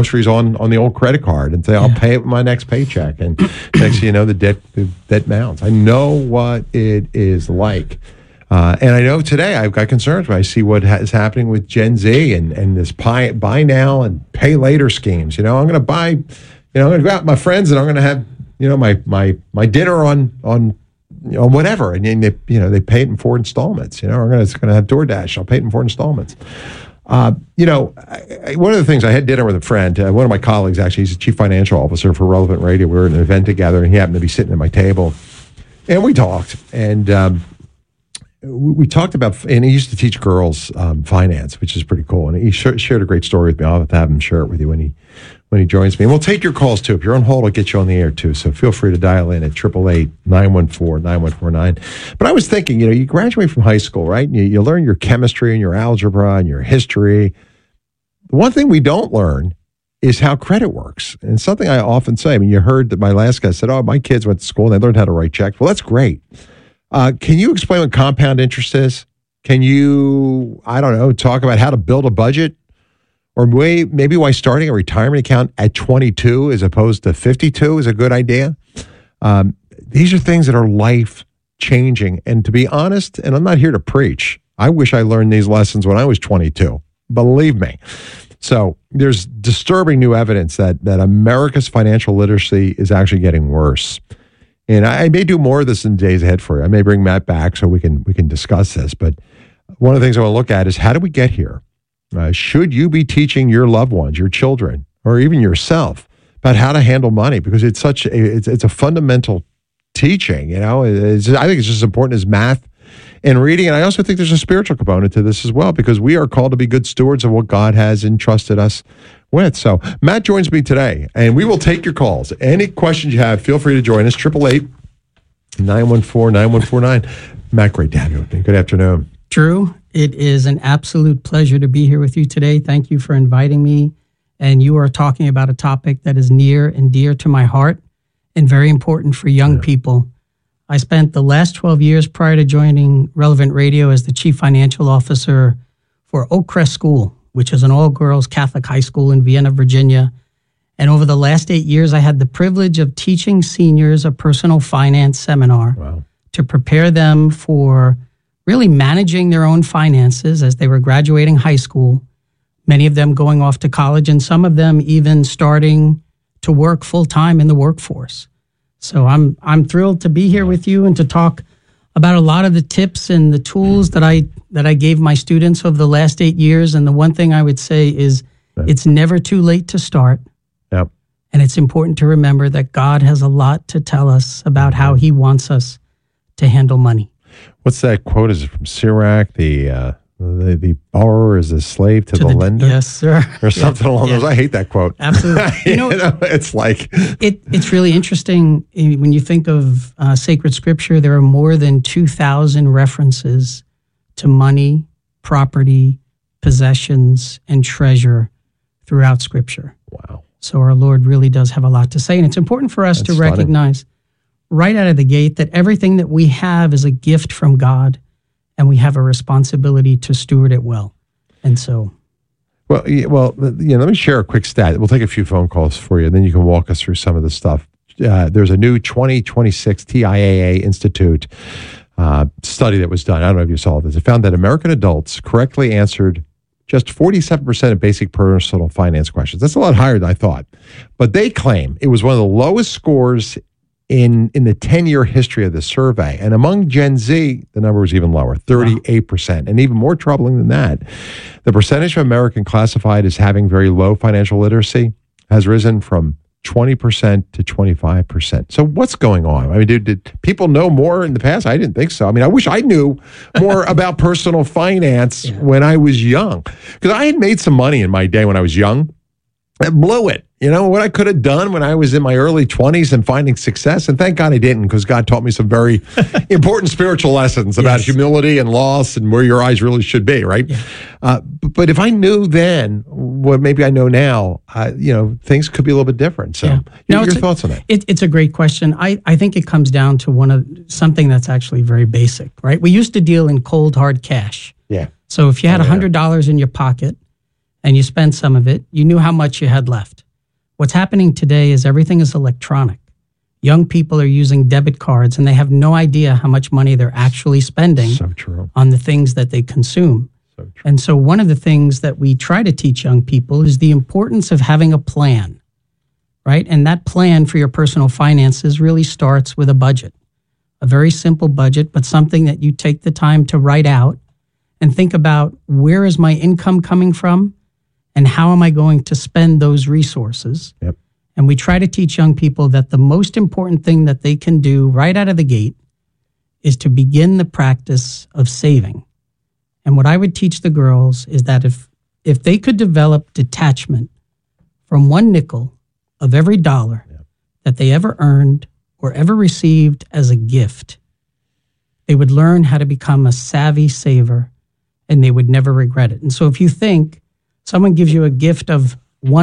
groceries on the old credit card and say, I'll pay it with my next paycheck. And next thing you know, the debt mounts. I know what it is like. And I know today I've got concerns when I see what is happening with Gen Z and this buy now and pay later schemes. I'm going to buy, I'm going to go out with my friends and I'm going to have, my dinner on whatever. And then they pay it in 4 installments. I'm going to have DoorDash. I'll pay it in 4 installments. One of the things, I had dinner with a friend, one of my colleagues, actually, he's the chief financial officer for Relevant Radio. We were at an event together, and he happened to be sitting at my table. And we talked, and we talked about, and he used to teach girls finance, which is pretty cool. And he shared a great story with me. I'll have to have him share it with you when he joins me. And we'll take your calls, too. If you're on hold, I'll get you on the air, too. So feel free to dial in at 888-914-9149. But I was thinking, you graduate from high school, right? You learn your chemistry and your algebra and your history. The one thing we don't learn is how credit works. And it's something I often say. I mean, you heard that my last guy said, my kids went to school and they learned how to write checks. Well, that's great. Can you explain what compound interest is? Can you, talk about how to build a budget? Or maybe why starting a retirement account at 22 as opposed to 52 is a good idea? These are things that are life-changing. And to be honest, and I'm not here to preach, I wish I learned these lessons when I was 22. Believe me. So there's disturbing new evidence that America's financial literacy is actually getting worse. And I may do more of this in the days ahead for you. I may bring Matt back so we can discuss this. But one of the things I want to look at is, how do we get here? Should you be teaching your loved ones, your children, or even yourself about how to handle money? Because it's a fundamental teaching. I think it's just as important as math and reading. And I also think there's a spiritual component to this as well, because we are called to be good stewards of what God has entrusted us with. So Matt joins me today, and we will take your calls. Any questions you have, feel free to join us. 888-914-9149. Matt, great to have you with me. Good afternoon. Drew, it is an absolute pleasure to be here with you today. Thank you for inviting me. And you are talking about a topic that is near and dear to my heart and very important for young people. I spent the last 12 years prior to joining Relevant Radio as the chief financial officer for Oakcrest School, which is an all-girls Catholic high school in Vienna, Virginia. And over the last 8 years, I had the privilege of teaching seniors a personal finance seminar to prepare them for really managing their own finances as they were graduating high school, many of them going off to college, and some of them even starting to work full-time in the workforce. So I'm thrilled to be here with you and to talk about a lot of the tips and the tools that I gave my students over the last 8 years. And the one thing I would say is it's never too late to start. Yep. And it's important to remember that God has a lot to tell us about how he wants us to handle money. What's that quote? Is it from Sirach? The borrower is a slave to the lender? Yes, sir. Or something along those. I hate that quote. Absolutely. It's like... It's really interesting. When you think of sacred scripture, there are more than 2,000 references to money, property, possessions, and treasure throughout scripture. Wow. So our Lord really does have a lot to say. And it's important for us to recognize right out of the gate that everything that we have is a gift from God, and we have a responsibility to steward it well. And so... Well, let me share a quick stat. We'll take a few phone calls for you, and then you can walk us through some of the stuff. There's a new 2026 TIAA Institute study that was done. I don't know if you saw this. It found that American adults correctly answered just 47% of basic personal finance questions. That's a lot higher than I thought. But they claim it was one of the lowest scores in the 10-year history of the survey. And among Gen Z, the number was even lower, 38%. Wow. And even more troubling than that, the percentage of Americans classified as having very low financial literacy has risen from 20% to 25%. So what's going on? I mean, did people know more in the past? I didn't think so. I mean, I wish I knew more about personal finance when I was young. Because I had made some money in my day when I was young. I blew it. What I could have done when I was in my early 20s and finding success. And thank God I didn't, because God taught me some very important spiritual lessons about humility and loss and where your eyes really should be, right? Yeah. But if I knew then what maybe I know now, things could be a little bit different. So your thoughts on that? It's a great question. I think it comes down to something that's actually very basic, right? We used to deal in cold, hard cash. Yeah. So if you had $100 in your pocket, and you spent some of it, you knew how much you had left. What's happening today is everything is electronic. Young people are using debit cards and they have no idea how much money they're actually spending on the things that they consume. And so one of the things that we try to teach young people is the importance of having a plan, right? And that plan for your personal finances really starts with a budget, a very simple budget, but something that you take the time to write out and think about, where is my income coming from and how am I going to spend those resources? Yep. And we try to teach young people that the most important thing that they can do right out of the gate is to begin the practice of saving. And what I would teach the girls is that if they could develop detachment from one nickel of every dollar that they ever earned or ever received as a gift, they would learn how to become a savvy saver and they would never regret it. And so if you think someone gives you a gift of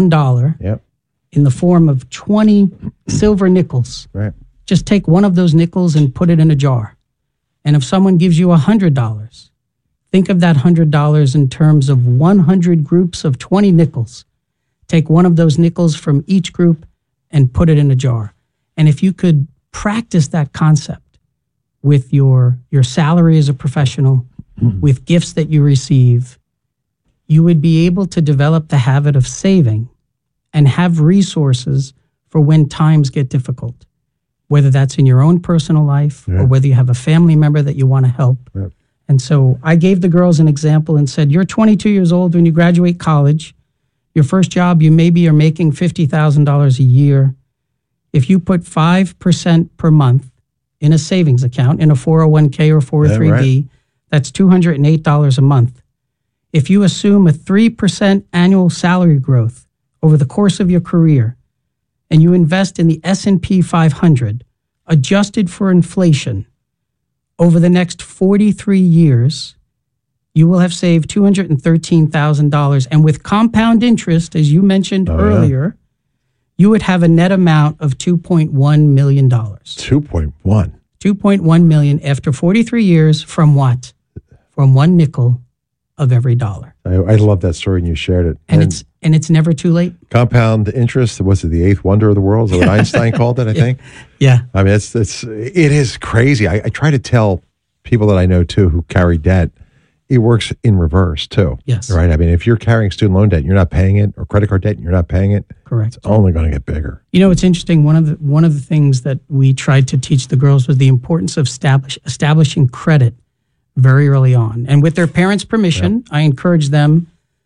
$1 in the form of 20 silver nickels, just take one of those nickels and put it in a jar. And if someone gives you $100, think of that $100 in terms of 100 groups of 20 nickels. Take one of those nickels from each group and put it in a jar. And if you could practice that concept with your salary as a professional, with gifts that you receive, you would be able to develop the habit of saving and have resources for when times get difficult, whether that's in your own personal life or whether you have a family member that you want to help. And so I gave the girls an example and said, you're 22 years old when you graduate college. Your first job, you maybe are making $50,000 a year. If you put 5% per month in a savings account, in a 401k or 403b, that's $208 a month. If you assume a 3% annual salary growth over the course of your career, and you invest in the S&P 500, adjusted for inflation, over the next 43 years, you will have saved $213,000. And with compound interest, as you mentioned earlier, you would have a net amount of $2.1 million. 2.1. $2.1 million after 43 years from what? From one nickel of every dollar. I love that story, and you shared it. And it's never too late. Compound interest, was it the eighth wonder of the world? Is that what Einstein called it, I think? Yeah. I mean, it is crazy. I try to tell people that I know, too, who carry debt, it works in reverse, too. Yes. Right? I mean, if you're carrying student loan debt and you're not paying it, or credit card debt and you're not paying it, correct, it's only going to get bigger. You know, it's interesting. One of the things that we tried to teach the girls was the importance of establishing credit very early on. And with their parents' permission, I encourage them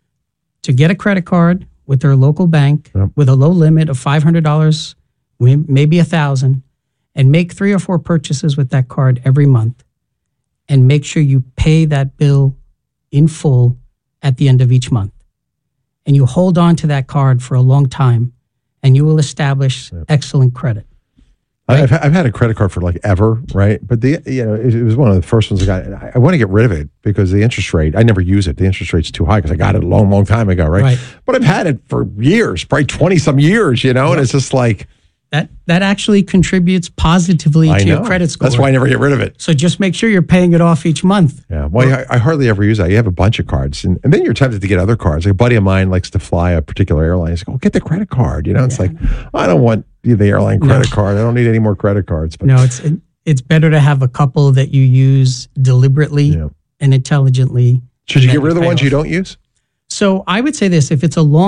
to get a credit card with their local bank with a low limit of $500, maybe $1,000, and make 3 or 4 purchases with that card every month. And make sure you pay that bill in full at the end of each month. And you hold on to that card for a long time, and you will establish excellent credit. Right? I've had a credit card for like ever, right? But it was one of the first ones I got. And I want to get rid of it because the interest rate, I never use it. The interest rate's too high because I got it a long, long time ago, right? But I've had it for years, probably 20 some years, and it's just like. That actually contributes positively to your credit score. That's why I never get rid of it. So just make sure you're paying it off each month. Yeah. Well, I hardly ever use that. You have a bunch of cards. And then you're tempted to get other cards. Like a buddy of mine likes to fly a particular airline. He's like, get the credit card. It's like, I don't want the airline credit card. I don't need any more credit cards. But no, it's better to have a couple that you use deliberately and intelligently. Should you get rid of the ones you don't use? So I would say this: if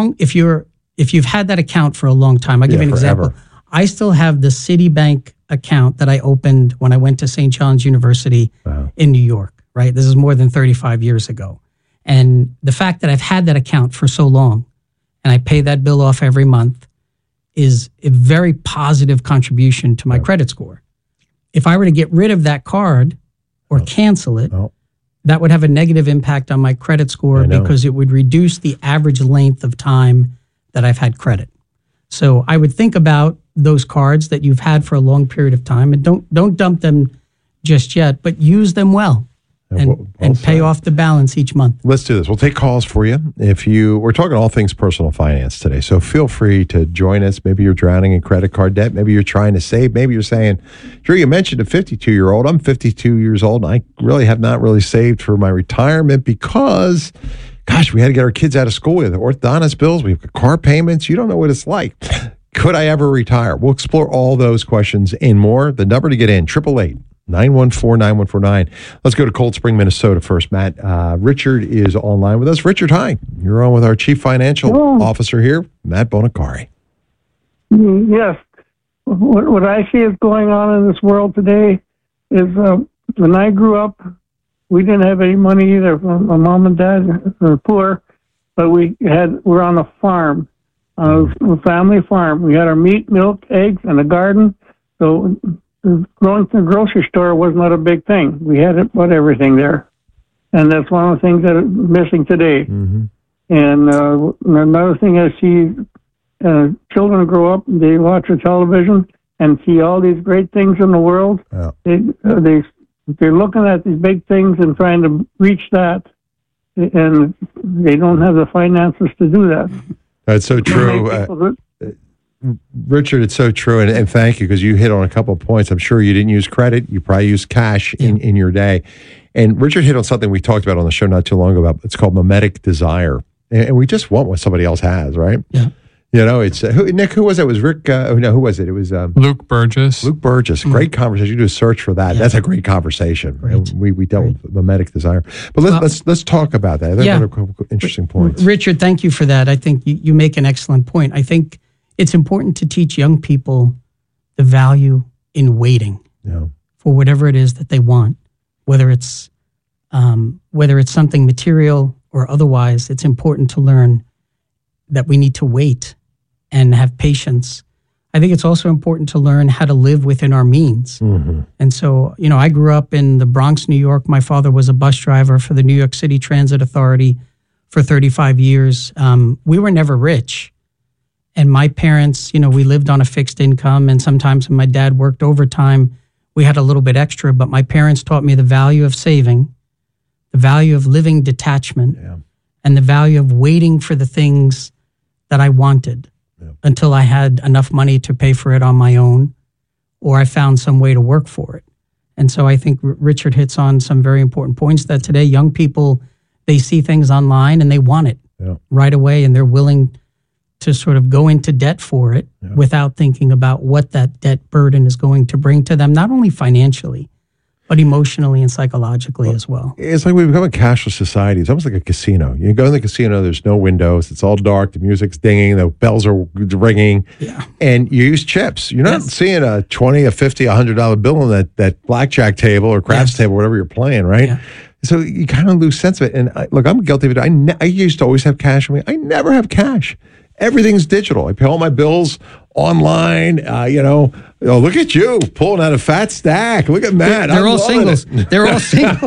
you've had that account for a long time, I'll give you an example. I still have the Citibank account that I opened when I went to St. John's University in New York, right? This is more than 35 years ago. And the fact that I've had that account for so long and I pay that bill off every month is a very positive contribution to my credit score. If I were to get rid of that card or cancel it, that would have a negative impact on my credit score because it would reduce the average length of time that I've had credit. So I would think about those cards that you've had for a long period of time, and don't dump them just yet, but use them well and pay off the balance each month. Let's do this. We'll take calls for you. We're talking all things personal finance today, so feel free to join us. Maybe you're drowning in credit card debt. Maybe you're trying to save. Maybe you're saying, Drew, you mentioned a 52-year-old. I'm 52 years old, and I really have not really saved for my retirement because Gosh, we had to get our kids out of school. We have the orthodontist bills. We have car payments. You don't know what it's like. Could I ever retire? We'll explore all those questions and more. The number to get in, 888-914-9149. Let's go to Cold Spring, Minnesota first, Matt. Richard is online with us. Richard, hi. You're on with our Chief Financial Officer here, Matt Bonacari. Yes. What I see is going on in this world today is when I grew up, we didn't have any money either. My mom and dad were poor, but we're on a farm, a family farm. We had our meat, milk, eggs, and a garden. So going to the grocery store was not a big thing. We had about everything there. And that's one of the things that is missing today. Mm-hmm. And another thing I see, children grow up, they watch the television and see all these great things in the world. Yeah. They're looking at these big things and trying to reach that, and they don't have the finances to do that. That's so true. Richard, it's so true, and thank you, because you hit on a couple of points. I'm sure you didn't use credit. You probably used cash in your day. And Richard hit on something we talked about on the show not too long ago. About it's called mimetic desire. And we just want what somebody else has, right? Yeah. You know, it's Nick. Who was it? It was Rick? Who was it? It was Luke Burgess. Luke Burgess. Great conversation. You do a search for that. Yeah. That's a great conversation. Right. We dealt with mimetic desire. But let's talk about that. Those are interesting points. Richard, thank you for that. I think you make an excellent point. I think it's important to teach young people the value in waiting for whatever it is that they want, whether it's something material or otherwise. It's important to learn that we need to wait and have patience. I think it's also important to learn how to live within our means. Mm-hmm. And so, I grew up in the Bronx, New York. My father was a bus driver for the New York City Transit Authority for 35 years. We were never rich. And my parents, we lived on a fixed income. And sometimes when my dad worked overtime, we had a little bit extra. But my parents taught me the value of saving, the value of living detachment, and the value of waiting for the things that I wanted until I had enough money to pay for it on my own, or I found some way to work for it. And so I think Richard hits on some very important points that today young people, they see things online and they want it right away, and they're willing to sort of go into debt for it without thinking about what that debt burden is going to bring to them, not only financially, but emotionally and psychologically as well. It's like we've become a cashless society. It's almost like a casino. You go in the casino, there's no windows. It's all dark. The music's dinging. The bells are ringing. Yeah. And you use chips. You're not seeing a $20, a $50, $100 bill on that blackjack table or craps table, whatever you're playing, right? Yeah. So you kind of lose sense of it. And look, I'm guilty of it. I used to always have cash on me. I never have cash. Everything's digital. I pay all my bills online. Look at you pulling out a fat stack. Look at that. They're all singles. They're all singles.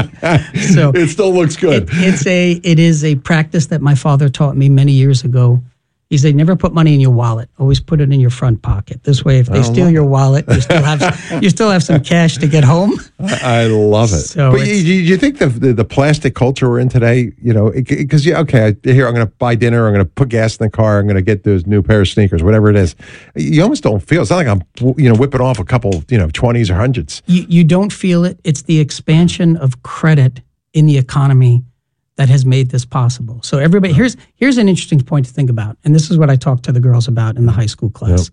So it still looks good. It is a practice that my father taught me many years ago. He said, never put money in your wallet. Always put it in your front pocket. This way, if they steal your wallet, you still have some cash to get home. I love it. So but you think the plastic culture we're in today, because here I'm going to buy dinner, I'm going to put gas in the car, I'm going to get those new pair of sneakers, whatever it is. You almost don't feel. It's not like I'm whipping off a couple 20s or hundreds. You don't feel it. It's the expansion of credit in the economy that has made this possible. So everybody, here's an interesting point to think about, and this is what I talk to the girls about in the high school class.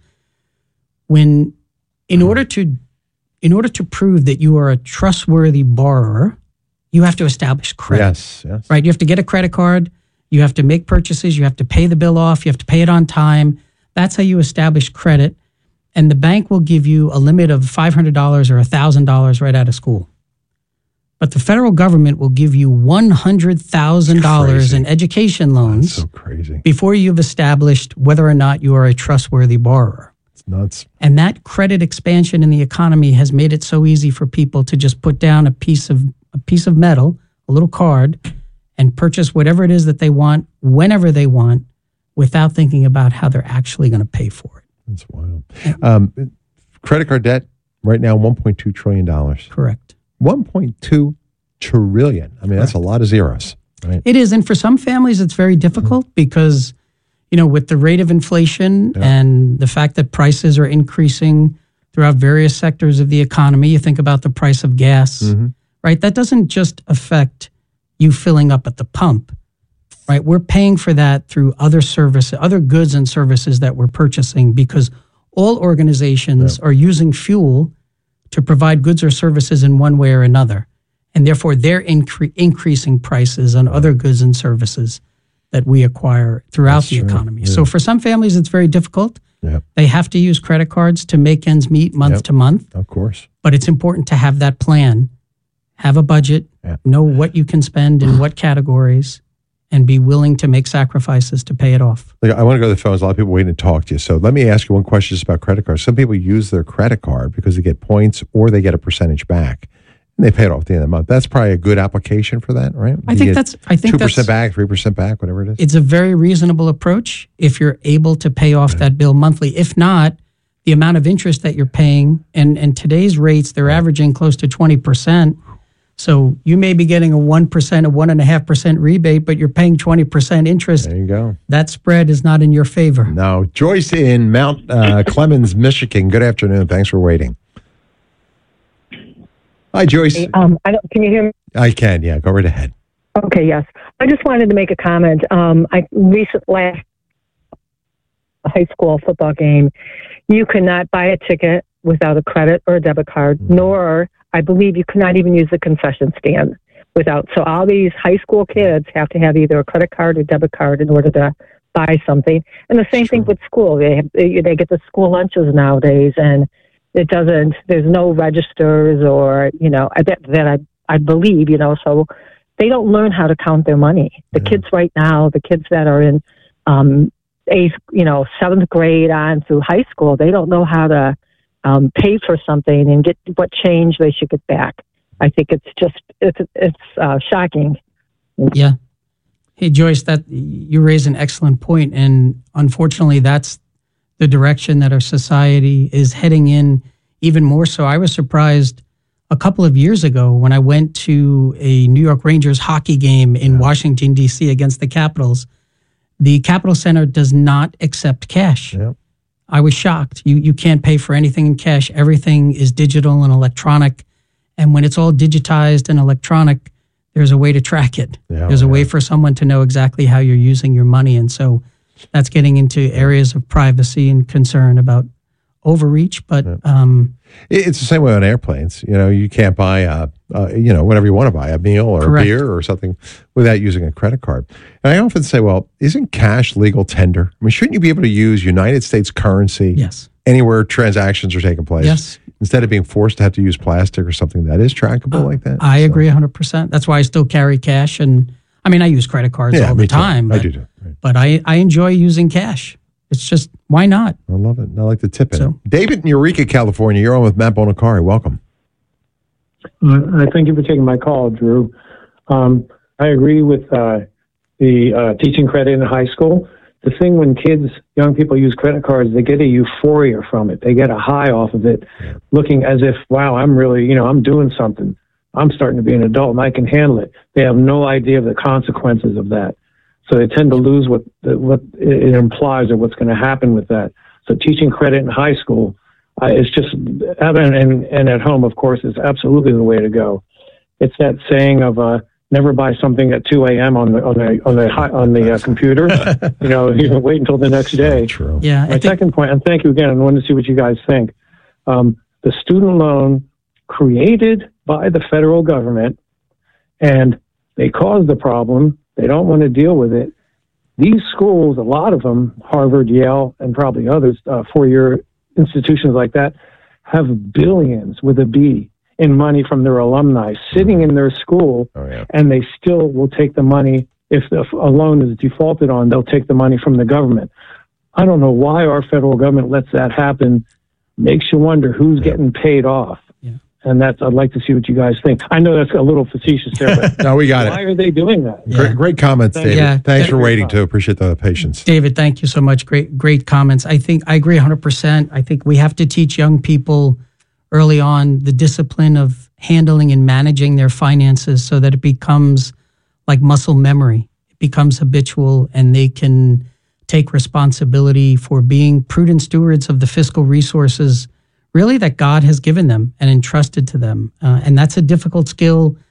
When, in order to prove that you are a trustworthy borrower, you have to establish credit. Yes. Right? You have to get a credit card. You have to make purchases. You have to pay the bill off. You have to pay it on time. That's how you establish credit. And the bank will give you a limit of $500 or $1,000 right out of school. But the federal government will give you $100,000 in education loans. That's so crazy. Before you've established whether or not you are a trustworthy borrower. It's nuts. And that credit expansion in the economy has made it so easy for people to just put down a piece of metal, a little card, and purchase whatever it is that they want, whenever they want, without thinking about how they're actually going to pay for it. That's wild. Credit card debt right now, $1.2 trillion. Correct. 1.2 trillion. I mean, that's a lot of zeros, right? It is. And for some families, it's very difficult because, with the rate of inflation and the fact that prices are increasing throughout various sectors of the economy, you think about the price of gas, right? That doesn't just affect you filling up at the pump. right? We're paying for that through other goods and services that we're purchasing, because all organizations are using fuel to provide goods or services in one way or another. And therefore, they're increasing prices on other goods and services that we acquire throughout the economy. Yeah. So for some families, it's very difficult. Yep. They have to use credit cards to make ends meet month to month. Of course. But it's important to have that plan, have a budget, know what you can spend in what categories, and be willing to make sacrifices to pay it off. I want to go to the phones. A lot of people waiting to talk to you. So let me ask you one question just about credit cards. Some people use their credit card because they get points or they get a percentage back. And they pay it off at the end of the month. That's probably a good application for that, right? I think that's 2% back, 3% back, whatever it is. It's a very reasonable approach if you're able to pay off that bill monthly. If not, the amount of interest that you're paying, and today's rates, they're averaging close to 20%. So you may be getting a 1%, a 1.5% rebate, but you're paying 20% interest. There you go. That spread is not in your favor. No. Joyce in Mount Clemens, Michigan. Good afternoon. Thanks for waiting. Hi, Joyce. Hey, can you hear me? I can, yeah. Go right ahead. Okay, yes. I just wanted to make a comment. Last high school football game, you could not buy a ticket without a credit or a debit card, nor, I believe, you could not even use the concession stand without. So all these high school kids have to have either a credit card or debit card in order to buy something. And the same thing with school. They get the school lunches nowadays, and there's no registers or, I believe, so they don't learn how to count their money. The kids right now, the kids that are in 7th grade on through high school, they don't know how to pay for something and get what change they should get back. I think it's shocking. Yeah. Hey, Joyce, that you raise an excellent point, and unfortunately, that's the direction that our society is heading in even more so. I was surprised a couple of years ago when I went to a New York Rangers hockey game in Washington, D.C. against the Capitals. The Capitol Center does not accept cash. Yep. I was shocked. You can't pay for anything in cash. Everything is digital and electronic. And when it's all digitized and electronic, there's a way to track it. There's a way for someone to know exactly how you're using your money. And so that's getting into areas of privacy and concern about overreach. But it's the same way on airplanes. You can't buy whatever you want to buy, a meal or a beer or something, without using a credit card. And I often say, well, isn't cash legal tender? I mean, shouldn't you be able to use United States currency anywhere transactions are taking place? Yes. Instead of being forced to have to use plastic or something that is trackable like that? I agree 100%. That's why I still carry cash. And I mean, I use credit cards all the time. I do too. Right. But I enjoy using cash. It's just, why not? I love it. I like the tip in it. David in Eureka, California. You're on with Matt Bonacari. Welcome. I thank you for taking my call, Drew. I agree with the teaching credit in high school. The thing when young people use credit cards, they get a euphoria from it. They get a high off of it, looking as if, wow, I'm really, I'm doing something. I'm starting to be an adult and I can handle it. They have no idea of the consequences of that. So they tend to lose what it implies or what's going to happen with that. So teaching credit in high school is just, and at home, of course, is absolutely the way to go. It's that saying of never buy something at 2 a.m. on the computer. You wait until the next day. True. Yeah. My second point, and thank you again. I wanted to see what you guys think. The student loan created by the federal government, and they caused the problem. They don't want to deal with it. These schools, a lot of them, Harvard, Yale, and probably others, four-year institutions like that, have billions with a B in money from their alumni sitting in their school, and they still will take the money. If a loan is defaulted on, they'll take the money from the government. I don't know why our federal government lets that happen. Makes you wonder who's getting paid off. And I'd like to see what you guys think. I know that's a little facetious there, but no, we got why are they doing that? Great comments, David. Yeah, thanks for waiting, too. Appreciate the patience. David, thank you so much. Great comments. I agree 100%. I think we have to teach young people early on the discipline of handling and managing their finances so that it becomes like muscle memory. It becomes habitual, and they can take responsibility for being prudent stewards of the fiscal resources really that God has given them and entrusted to them. And that's a difficult skill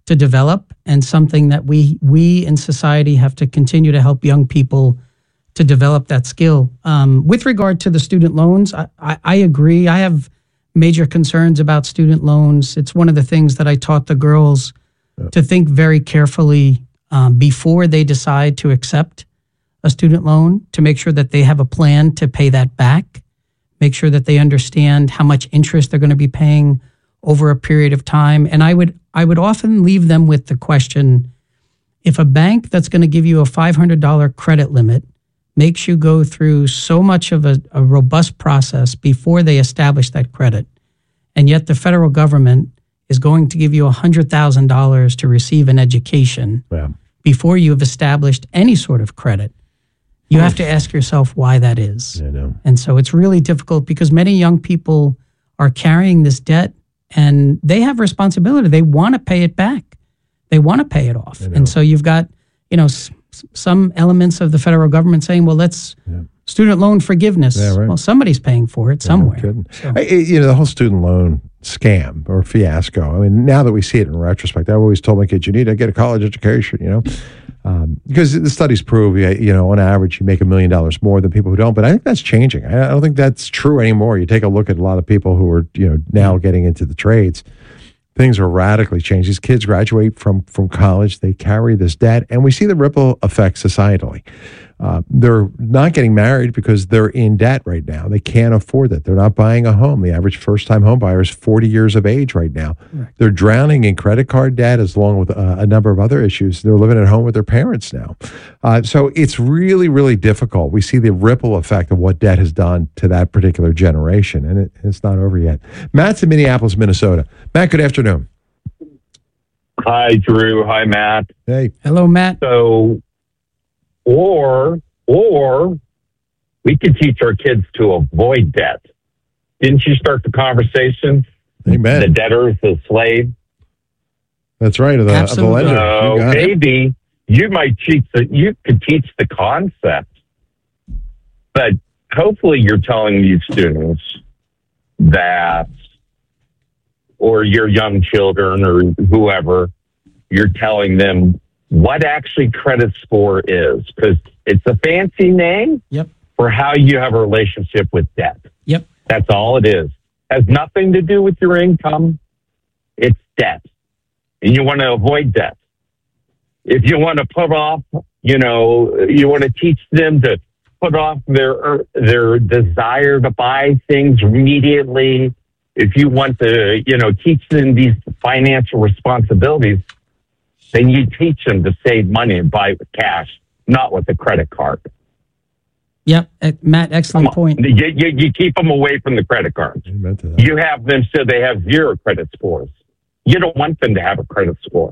to develop, and something that we in society have to continue to help young people to develop that skill. With regard to the student loans, I agree. I have major concerns about student loans. It's one of the things that I taught the girls to think very carefully before they decide to accept a student loan, to make sure that they have a plan to pay that back, make sure that they understand how much interest they're going to be paying over a period of time. And I would often leave them with the question, if a bank that's going to give you a $500 credit limit makes you go through so much of a robust process before they establish that credit, and yet the federal government is going to give you $100,000 to receive an education before you've established any sort of credit, you have to ask yourself why that is. I know. And so it's really difficult because many young people are carrying this debt and they have responsibility. They want to pay it back. They want to pay it off. And so you've got, some elements of the federal government saying, well, let's student loan forgiveness. Yeah, right. Well, somebody's paying for it somewhere. No kidding. The whole student loan scam or fiasco. I mean, now that we see it in retrospect, I've always told my kids, you need to get a college education, because the studies prove, on average, you make $1 million more than people who don't. But I think that's changing. I don't think that's true anymore. You take a look at a lot of people who are, now getting into the trades. Things are radically changed. These kids graduate from college. They carry this debt, and we see the ripple effect societally. They're not getting married because they're in debt right now. They can't afford it. They're not buying a home. The average first-time home buyer is 40 years of age right now. Right. They're drowning in credit card debt, as along with a number of other issues. They're living at home with their parents now. So it's really, really difficult. We see the ripple effect of what debt has done to that particular generation, and it's not over yet. Matt's in Minneapolis, Minnesota. Matt, good afternoon. Hi, Drew. Hi, Matt. Hey. Hello, Matt. So, or we could teach our kids to avoid debt. Didn't you start the conversation? Amen. The debtor is the slave. That's right. Of the lender. So maybe you could teach the concept, but hopefully you're telling these students that, or your young children or whoever, you're telling them what actually credit score is, because it's a fancy name for how you have a relationship with debt. Yep. That's all it is. Has nothing to do with your income. It's debt. And you want to avoid debt. If you want to put off, you want to teach them to put off their desire to buy things immediately. If you want to, teach them these financial responsibilities, then you teach them to save money and buy with cash, not with a credit card. Yep, Matt, excellent point. You keep them away from the credit cards. You have them so they have zero credit scores. You don't want them to have a credit score.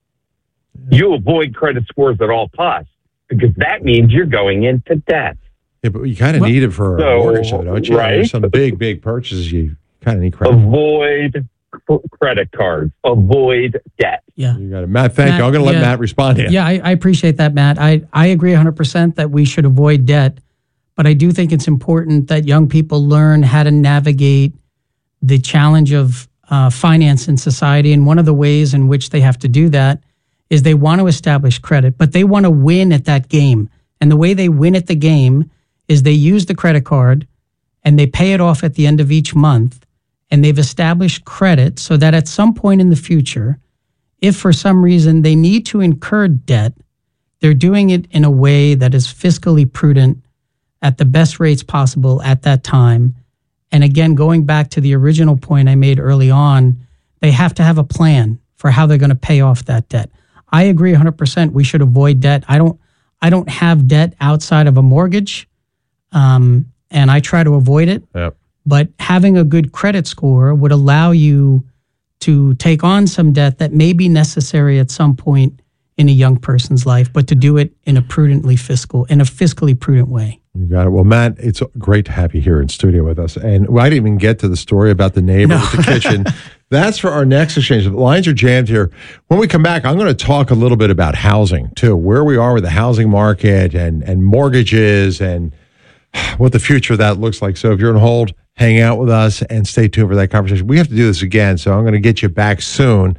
You avoid credit scores at all costs because that means you're going into debt. Yeah, but you kind of need it for a mortgage, don't you? Right? There's some big purchases you kind of need credit. Avoid credit cards. Avoid debt. Yeah. You got it. Matt, thank you. I'm going to let Matt respond here. Yeah, I appreciate that, Matt. I agree 100% that we should avoid debt, but I do think it's important that young people learn how to navigate the challenge of finance in society. And one of the ways in which they have to do that is they want to establish credit, but they want to win at that game. And the way they win at the game is they use the credit card and they pay it off at the end of each month. And they've established credit so that at some point in the future, if for some reason they need to incur debt, they're doing it in a way that is fiscally prudent at the best rates possible at that time. And again, going back to the original point I made early on, they have to have a plan for how they're going to pay off that debt. I agree 100% we should avoid debt. I don't have debt outside of a mortgage, and I try to avoid it. Yep. But having a good credit score would allow you to take on some debt that may be necessary at some point in a young person's life, but to do it in a fiscally prudent way. You got it. Well, Matt, it's great to have you here in studio with us. And I didn't even get to the story about the neighbor with the kitchen. That's for our next exchange. The lines are jammed here. When we come back, I'm going to talk a little bit about housing, too, where we are with the housing market and mortgages and what the future of that looks like. So if you're on hold, hang out with us and stay tuned for that conversation. We have to do this again, so I'm going to get you back soon.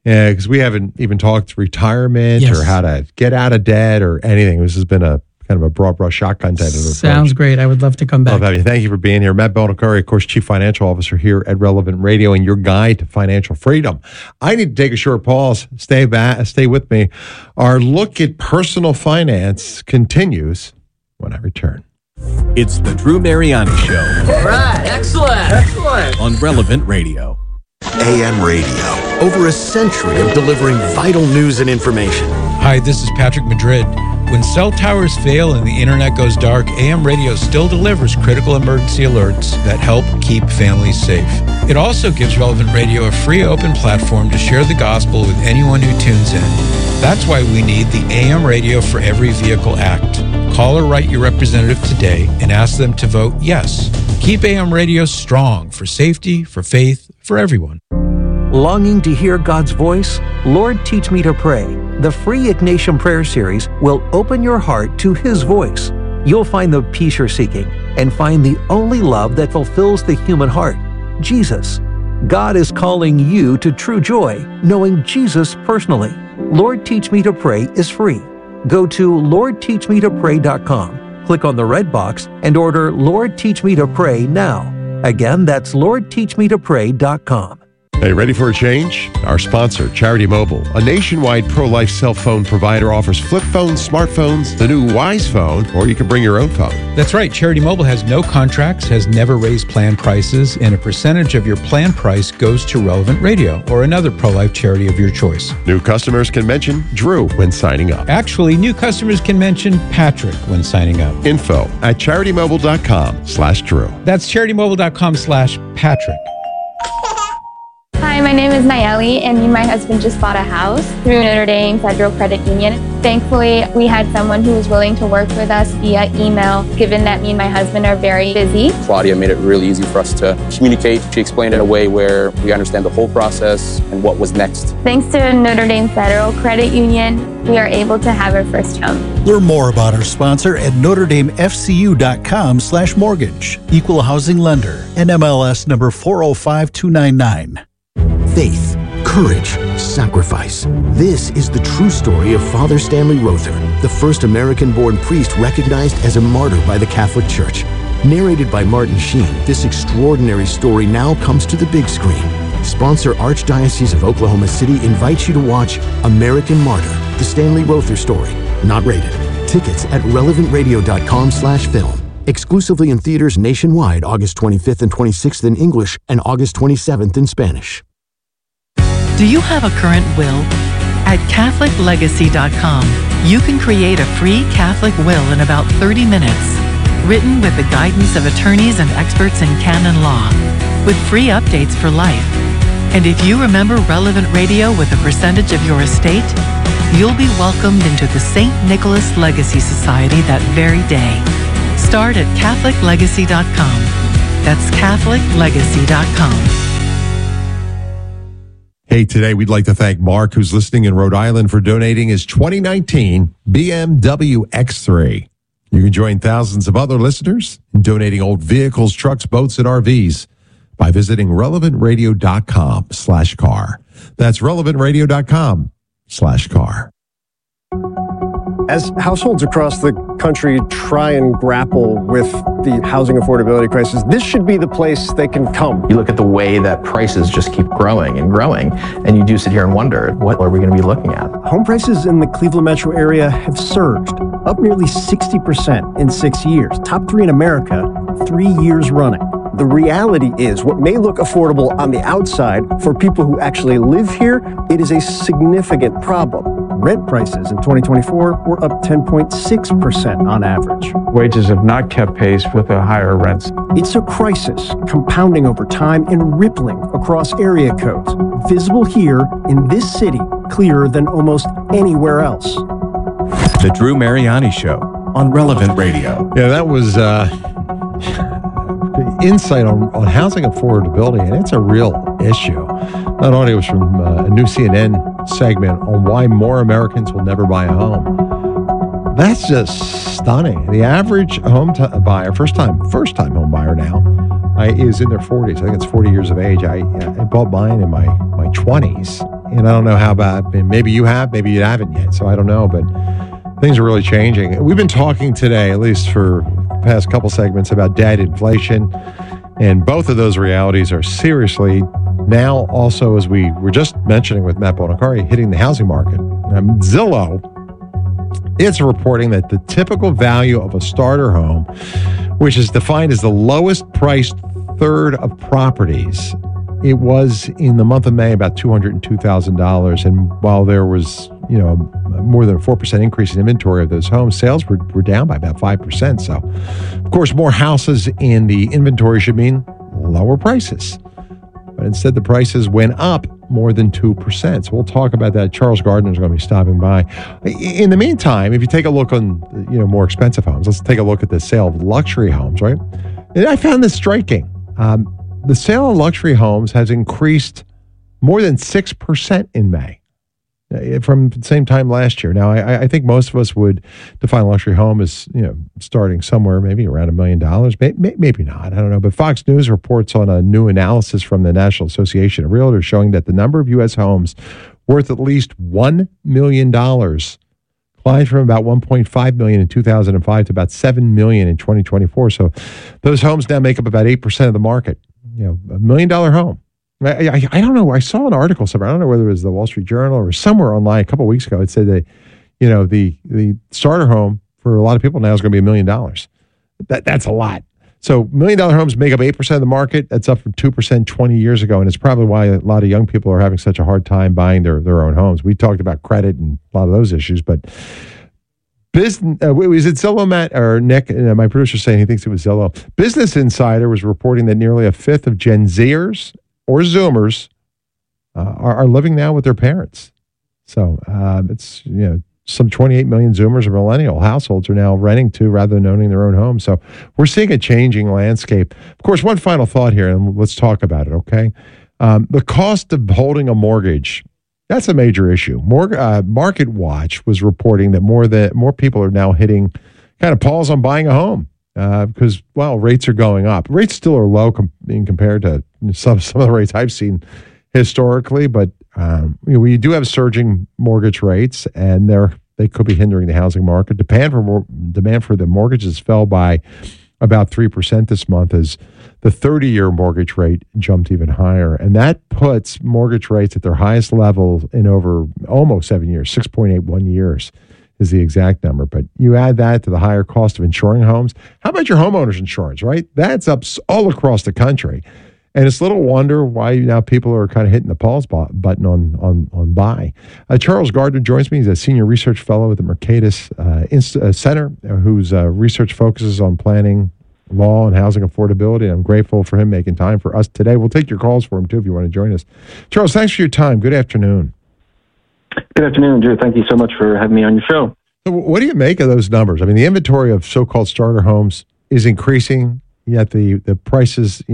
because we haven't even talked retirement Yes. or how to get out of debt or anything. This has been a kind of a broad brush shotgun type of approach. Sounds great. I would love to come back. Love having you. Thank you for being here. Matt Bonacari, of course, Chief Financial Officer here at Relevant Radio and your guide to financial freedom. I need to take a short pause. Stay with me. Our look at personal finance continues when I return. It's the Drew Mariani Show. All right, excellent. On Relevant Radio. AM radio, over a century of delivering vital news and information. Hi, this is Patrick Madrid. When cell towers fail and the internet goes dark, AM radio still delivers critical emergency alerts that help keep families safe. It also gives Relevant Radio a free open platform to share the gospel with anyone who tunes in. That's why we need the AM Radio for Every Vehicle Act. Call or write your representative today and ask them to vote yes. Keep AM radio strong for safety, for faith, for everyone. Longing to hear God's voice? Lord, Teach Me to Pray. The free Ignatian Prayer Series will open your heart to His voice. You'll find the peace you're seeking and find the only love that fulfills the human heart, Jesus. God is calling you to true joy, knowing Jesus personally. Lord, Teach Me to Pray is free. Go to LordTeachMeToPray.com, click on the red box, and order Lord, Teach Me to Pray now. Again, that's LordTeachMeToPray.com. Hey, ready for a change? Our sponsor, Charity Mobile, a nationwide pro-life cell phone provider, offers flip phones, smartphones, the new Wise phone, or you can bring your own phone. That's right. Charity Mobile has no contracts, has never raised plan prices, and a percentage of your plan price goes to Relevant Radio or another pro-life charity of your choice. New customers can mention Drew when signing up. Actually, new customers can mention Patrick when signing up. Info at CharityMobile.com/Drew. That's CharityMobile.com/Patrick. Hi, my name is Nayeli, and me and my husband just bought a house through Notre Dame Federal Credit Union. Thankfully, we had someone who was willing to work with us via email, given that me and my husband are very busy. Claudia made it really easy for us to communicate. She explained it in a way where we understand the whole process and what was next. Thanks to Notre Dame Federal Credit Union, we are able to have our first home. Learn more about our sponsor at NotreDameFCU.com/mortgage. Equal housing lender. NMLS number 405299. Faith, courage, sacrifice. This is the true story of Father Stanley Rother, the first American-born priest recognized as a martyr by the Catholic Church. Narrated by Martin Sheen, this extraordinary story now comes to the big screen. Sponsor Archdiocese of Oklahoma City invites you to watch American Martyr, the Stanley Rother story. Not rated. Tickets at relevantradio.com/film. Exclusively in theaters nationwide August 25th and 26th in English and August 27th in Spanish. Do you have a current will? At CatholicLegacy.com, you can create a free Catholic will in about 30 minutes, written with the guidance of attorneys and experts in canon law, with free updates for life. And if you remember Relevant Radio with a percentage of your estate, you'll be welcomed into the St. Nicholas Legacy Society that very day. Start at CatholicLegacy.com. That's CatholicLegacy.com. Hey, today we'd like to thank Mark, who's listening in Rhode Island, for donating his 2019 BMW X3. You can join thousands of other listeners in donating old vehicles, trucks, boats, and RVs by visiting relevantradio.com/car. That's relevantradio.com/car. As households across the country try and grapple with the housing affordability crisis, this should be the place they can come. You look at the way that prices just keep growing and growing, and you do sit here and wonder, what are we going to be looking at? Home prices in the Cleveland metro area have surged, up nearly 60% in 6 years. Top 3 in America, 3 years running. The reality is, what may look affordable on the outside, for people who actually live here, it is a significant problem. Rent prices in 2024 were up 10.6% on average. Wages have not kept pace with the higher rents. It's a crisis, compounding over time and rippling across area codes. Visible here in this city, clearer than almost anywhere else. The Drew Mariani Show on Relevant Radio. Yeah, that was insight on housing affordability, and it's a real issue. Not only was from a new CNN segment on why more Americans will never buy a home. That's just stunning. The average home buyer, first time home buyer now, is in their 40s. I think it's 40 years of age. I bought mine in my 20s, And I don't know how about, maybe you have, maybe you haven't yet. So I don't know, but things are really changing. We've been talking today, at least for the past couple segments, about debt, inflation, and both of those realities are seriously now also, as we were just mentioning with Matt Bonacari, hitting the housing market. Zillow, it's reporting that the typical value of a starter home, which is defined as the lowest priced third of properties, it was in the month of May about $202,000. And while there was, more than a 4% increase in inventory of those homes, sales were down by about 5%. So, of course, more houses in the inventory should mean lower prices. But instead, the prices went up more than 2%. So we'll talk about that. Charles Gardner is going to be stopping by. In the meantime, if you take a look on, more expensive homes, let's take a look at the sale of luxury homes, right? And I found this striking. The sale of luxury homes has increased more than 6% in May from the same time last year. Now, I think most of us would define luxury home as, starting somewhere maybe around $1 million. Maybe not. I don't know. But Fox News reports on a new analysis from the National Association of Realtors showing that the number of U.S. homes worth at least $1 million climbed from about 1.5 million in 2005 to about 7 million in 2024. So those homes now make up about 8% of the market. $1 million home. I don't know. I saw an article somewhere. I don't know whether it was the Wall Street Journal or somewhere online a couple of weeks ago. It said that, the starter home for a lot of people now is going to be $1 million. That's a lot. So $1 million homes make up 8% of the market. That's up from 2% 20 years ago. And it's probably why a lot of young people are having such a hard time buying their own homes. We talked about credit and a lot of those issues, but business, is it Zillow, Matt, or Nick? My producer's saying he thinks it was Zillow. Business Insider was reporting that nearly a fifth of Gen Zers or Zoomers are living now with their parents. So it's, some 28 million Zoomers or millennial households are now renting to rather than owning their own home. So we're seeing a changing landscape. Of course, one final thought here, and let's talk about it, okay? The cost of holding a mortgage, that's a major issue. Market Watch was reporting that more people are now hitting kind of pause on buying a home because, rates are going up. Rates still are low compared to some of the rates I've seen historically, but we do have surging mortgage rates, and they could be hindering the housing market. Demand for the mortgages fell by about 3% this month as the 30-year mortgage rate jumped even higher. And that puts mortgage rates at their highest level in over almost 7 years. 6.81 years is the exact number. But you add that to the higher cost of insuring homes. How about your homeowner's insurance, right? That's up all across the country. And it's little wonder why now people are kind of hitting the pause button on buy. Charles Gardner joins me. He's a senior research fellow at the Mercatus Center, whose research focuses on planning, law, and housing affordability. And I'm grateful for him making time for us today. We'll take your calls for him, too, if you want to join us. Charles, thanks for your time. Good afternoon. Good afternoon, Drew. Thank you so much for having me on your show. So what do you make of those numbers? I mean, the inventory of so-called starter homes is increasing. Yet the prices,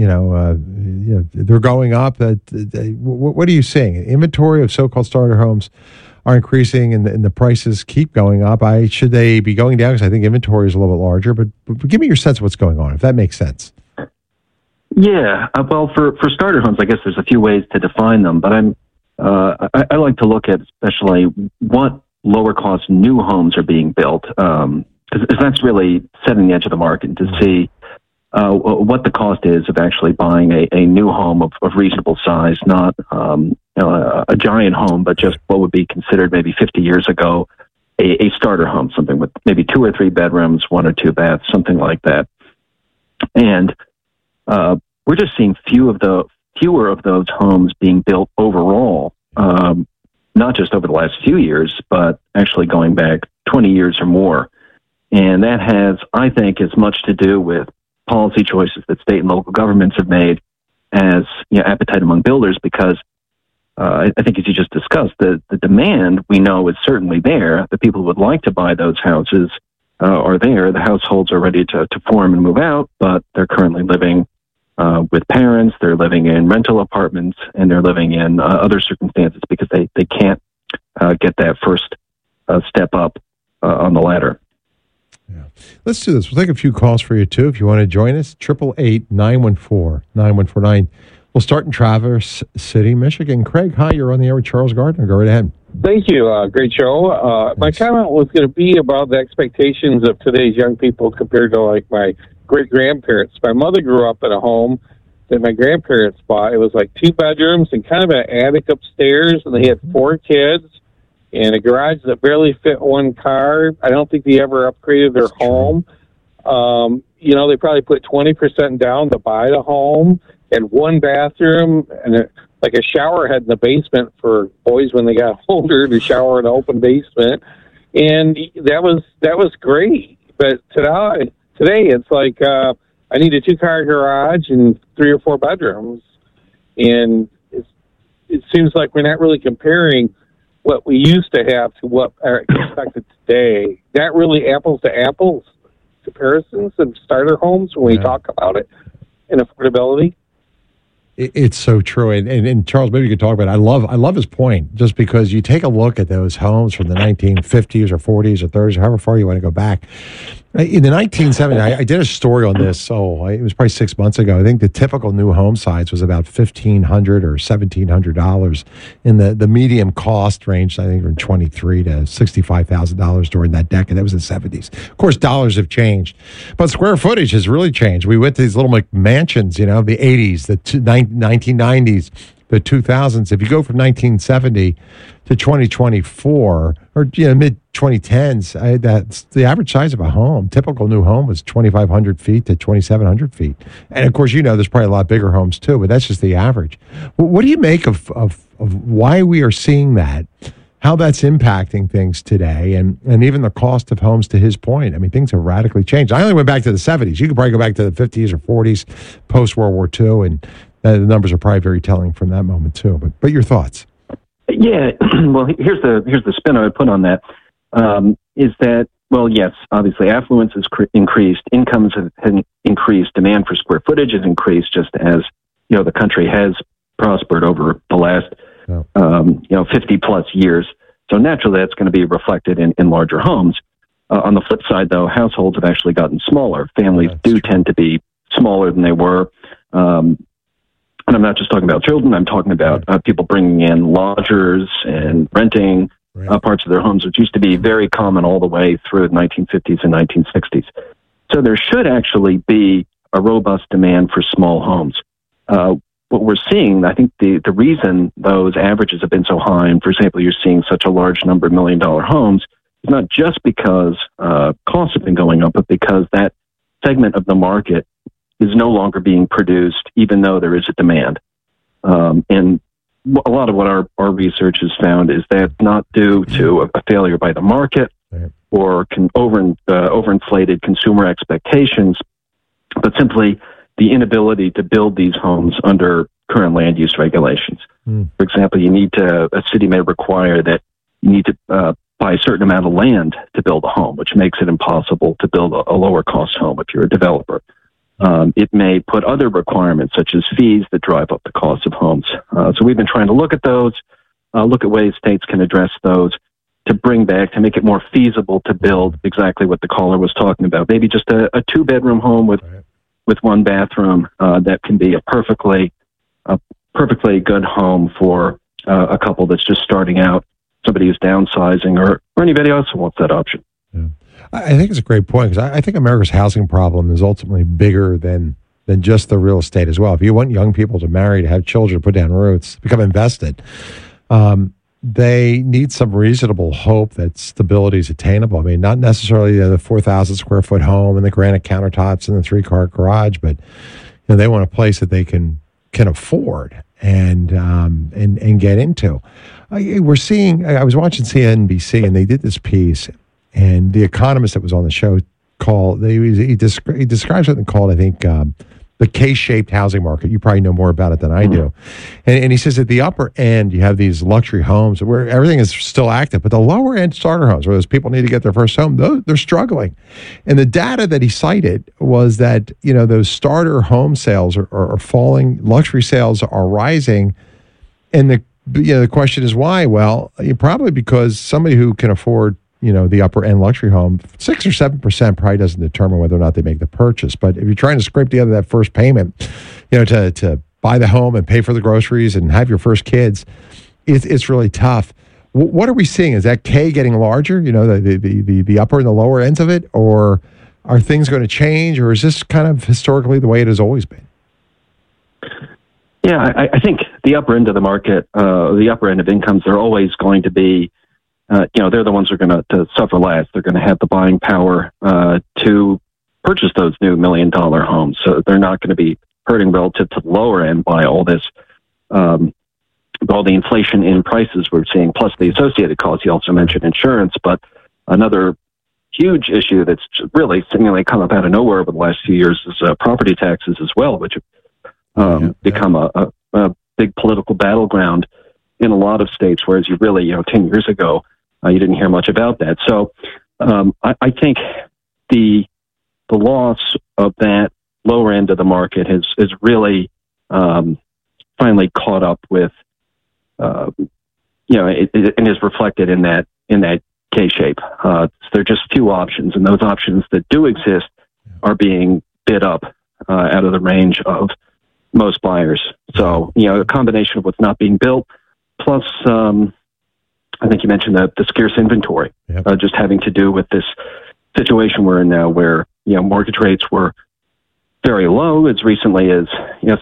they're going up. What are you seeing? Inventory of so-called starter homes are increasing, and the prices keep going up. Should they be going down? Because I think inventory is a little bit larger. But give me your sense of what's going on, if that makes sense. Yeah. Well, for starter homes, I guess there's a few ways to define them. But I like to look at especially what lower cost new homes are being built, because that's really setting the edge of the market to see what the cost is of actually buying a new home of reasonable size, not a giant home, but just what would be considered maybe 50 years ago a starter home, something with maybe 2 or 3 bedrooms, 1 or 2 baths, something like that. And we're just seeing fewer of those homes being built overall, not just over the last few years, but actually going back 20 years or more. And that has, I think, as much to do with policy choices that state and local governments have made as appetite among builders, because I think, as you just discussed, the demand we know is certainly there. The people who would like to buy those houses are there. The households are ready to form and move out, but they're currently living with parents, they're living in rental apartments, and they're living in other circumstances because they can't get that first step up on the ladder. Yeah. Let's do this. We'll take a few calls for you, too, if you want to join us. 888-914-9149. We'll start in Traverse City, Michigan. Craig, hi, you're on the air with Charles Gardner. Go right ahead. Thank you. Great show. My comment was going to be about the expectations of today's young people compared to like my great-grandparents. My mother grew up in a home that my grandparents bought. It was like 2 bedrooms and kind of an attic upstairs, and they had 4 kids and a garage that barely fit 1 car. I don't think they ever upgraded their home. They probably put 20% down to buy the home, and 1 bathroom and like a shower head in the basement for boys when they got older to shower in an open basement. And that was great. But today it's like, I need a 2-car garage and 3 or 4 bedrooms. And it seems like we're not really comparing what we used to have to what are expected today. Not really apples to apples comparisons of starter homes when we talk about it and affordability. It's so true. And Charles, maybe you could talk about it. I love his point, just because you take a look at those homes from the 1950s or 40s or 30s, or however far you want to go back. In the 1970s, I did a story on this. It was probably 6 months ago. I think the typical new home size was about $1,500 or $1,700. In the medium cost range, I think from $23,000 to $65,000 during that decade. That was the 70s. Of course, dollars have changed, but square footage has really changed. We went to these little mansions, the 80s, the 1990s, the 2000s. If you go from 1970 to 2024 or mid 2010s, that's the average size of a home. Typical new home was 2,500 feet to 2,700 feet. And of course, there's probably a lot bigger homes too, but that's just the average. What do you make of why we are seeing that? How that's impacting things today, and even the cost of homes, to his point. I mean, things have radically changed. I only went back to the 70s. You could probably go back to the 50s or 40s, post-World War II, and the numbers are probably very telling from that moment too. But your thoughts? Yeah, well, here's the spin I would put on that. Is that, well, yes, obviously affluence has increased, incomes have increased, demand for square footage has increased, just as the country has prospered over the last 50 plus years. So naturally, that's going to be reflected in larger homes. On the flip side, though, households have actually gotten smaller. Families do tend to be smaller than they were. And I'm not just talking about children. I'm talking about people bringing in lodgers and renting parts of their homes, which used to be very common all the way through the 1950s and 1960s. So there should actually be a robust demand for small homes. What we're seeing, I think the reason those averages have been so high, and for example, you're seeing such a large number of $1 million homes, is not just because costs have been going up, but because that segment of the market is no longer being produced, even though there is a demand. And a lot of what our research has found is that not due to a failure by the market or overinflated consumer expectations, but simply the inability to build these homes under current land use regulations. For example, a city may require that you need to buy a certain amount of land to build a home, which makes it impossible to build a lower cost home if you're a developer. It may put other requirements, such as fees, that drive up the cost of homes. So we've been trying to look at those, look at ways states can address those to make it more feasible to build exactly what the caller was talking about. Maybe just a 2-bedroom home with 1 bathroom that can be a perfectly good home for a couple that's just starting out, somebody who's downsizing, or anybody else who wants that option. Yeah. I think it's a great point, because I think America's housing problem is ultimately bigger than just the real estate as well. If you want young people to marry, to have children, to put down roots, become invested, they need some reasonable hope that stability is attainable. I mean, not necessarily the 4,000 square foot home and the granite countertops and the 3-car garage, but they want a place that they can afford and get into. We're seeing. I was watching CNBC, and they did this piece. And the economist that was on the show he describes something called, I think, the K-shaped housing market. You probably know more about it than I do. And he says at the upper end, you have these luxury homes where everything is still active, but the lower end starter homes, where those people need to get their first home, they're struggling. And the data that he cited was that, those starter home sales are falling, luxury sales are rising. And the question is why? Well, probably because somebody who can afford the upper end luxury home, 6 or 7% probably doesn't determine whether or not they make the purchase. But if you're trying to scrape together that first payment, to buy the home and pay for the groceries and have your first kids, it's really tough. What are we seeing? Is that K getting larger? The upper and the lower ends of it, or are things going to change, or is this kind of historically the way it has always been? Yeah, I think the upper end of the market, the upper end of incomes, are always going to be, they're the ones who are going to suffer last. They're going to have the buying power to purchase those new $1 million homes. So they're not going to be hurting relative to the lower end by all this, all the inflation in prices we're seeing, plus the associated costs. You also mentioned insurance, but another huge issue that's really seemingly come up out of nowhere over the last few years is property taxes as well, which have become a big political battleground in a lot of states, whereas you really, 10 years ago, you didn't hear much about that. So I think the loss of that lower end of the market has really finally caught up with, and is reflected in that K-shape. There are just few options, and those options that do exist are being bid up out of the range of most buyers. So, a combination of what's not being built, plus I think you mentioned the scarce inventory, just having to do with this situation we're in now where, mortgage rates were very low as recently as,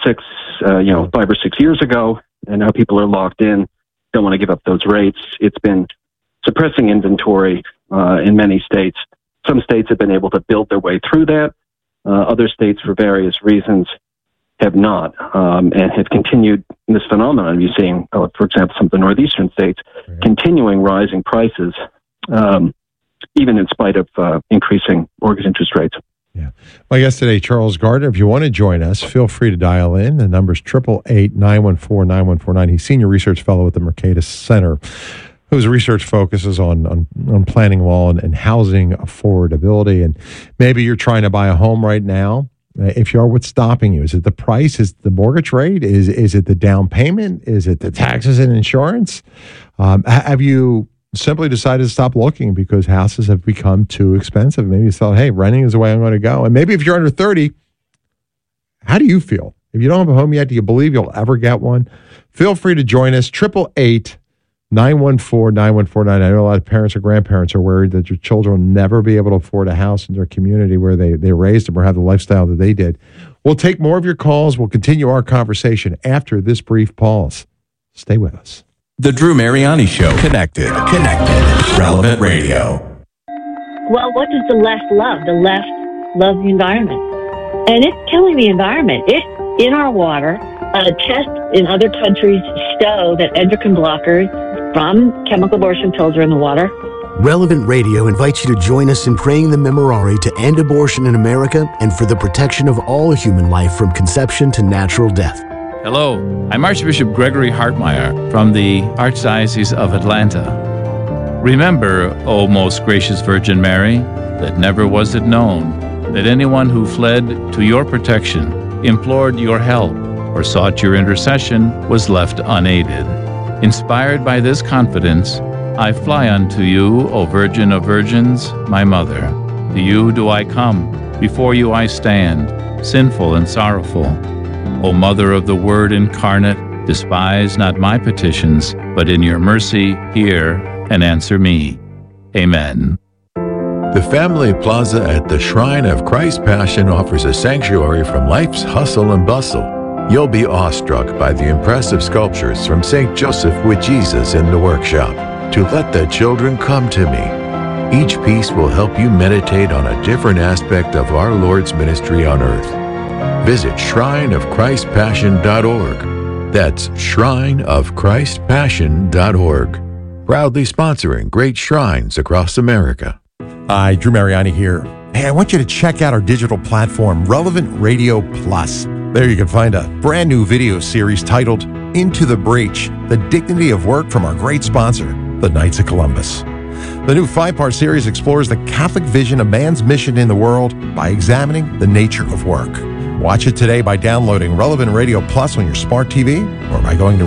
5 or 6 years ago, and now people are locked in, don't want to give up those rates. It's been suppressing inventory in many states. Some states have been able to build their way through that. Other states, for various reasons, have not, and have continued this phenomenon. You're seeing, for example, some of the northeastern states continuing rising prices, even in spite of increasing mortgage interest rates. Yeah. My guest today, Charles Gardner. If you want to join us, feel free to dial in. The number is 888-914-9149. He's Senior Research Fellow at the Mercatus Center, whose research focuses on planning law and housing affordability. And maybe you're trying to buy a home right now. If you are, what's stopping you? Is it the price? Is it the mortgage rate? Is it the down payment? Is it the taxes and insurance? Have you simply decided to stop looking because houses have become too expensive? Maybe you thought, hey, renting is the way I'm going to go. And maybe if you're under 30, how do you feel? If you don't have a home yet, do you believe you'll ever get one? Feel free to join us, 888-914-9149. I know a lot of parents or grandparents are worried that your children will never be able to afford a house in their community where they raised them or have the lifestyle that they did. We'll take more of your calls. We'll continue our conversation after this brief pause. Stay with us. The Drew Mariani Show. Connected. Relevant Radio. Well, what does the left love? The left loves the environment. And it's killing the environment. It's in our water. Tests in other countries show that endocrine blockers from chemical abortion pills are in the water. Relevant Radio invites you to join us in praying the Memorare to end abortion in America and for the protection of all human life from conception to natural death. Hello, I'm Archbishop Gregory Hartmeyer from the Archdiocese of Atlanta. Remember, O most gracious Virgin Mary, that never was it known that anyone who fled to your protection, implored your help, or sought your intercession was left unaided. Inspired by this confidence, I fly unto you, O Virgin of Virgins, my Mother. To you do I come, before you I stand, sinful and sorrowful. O Mother of the Word incarnate, despise not my petitions, but in your mercy hear and answer me. Amen. The Family Plaza at the Shrine of Christ's Passion offers a sanctuary from life's hustle and bustle. You'll be awestruck by the impressive sculptures from St. Joseph with Jesus in the workshop. To let the children come to me. Each piece will help you meditate on a different aspect of our Lord's ministry on earth. Visit shrineofchristpassion.org. That's shrineofchristpassion.org. Proudly sponsoring great shrines across America. Hi, Drew Mariani here. Hey, I want you to check out our digital platform, Relevant Radio Plus. There you can find a brand new video series titled Into the Breach, the Dignity of Work from our great sponsor, the Knights of Columbus. The new 5-part series explores the Catholic vision of man's mission in the world by examining the nature of work. Watch it today by downloading Relevant Radio Plus on your smart TV or by going to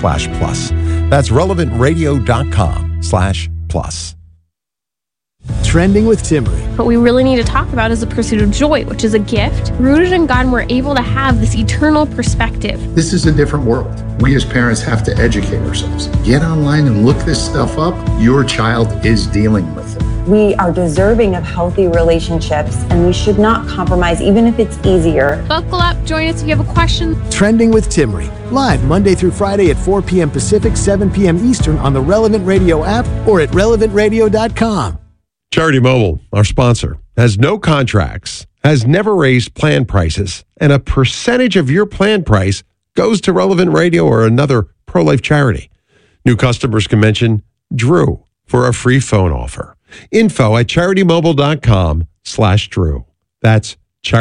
relevantradio.com/plus. That's relevantradio.com/plus. Trending with Timmery. What we really need to talk about is the pursuit of joy, which is a gift rooted in God, and we're able to have this eternal perspective. This is a different world. We as parents have to educate ourselves. Get online and look this stuff up. Your child is dealing with it. We are deserving of healthy relationships, and we should not compromise, even if it's easier. Buckle up, join us if you have a question. Trending with Timmery, live Monday through Friday at 4 p.m. Pacific, 7 p.m. Eastern on the Relevant Radio app or at relevantradio.com. Charity Mobile, our sponsor, has no contracts, has never raised plan prices, and a percentage of your plan price goes to Relevant Radio or another pro-life charity. New customers can mention Drew for a free phone offer. Info at CharityMobile.com/Drew. That's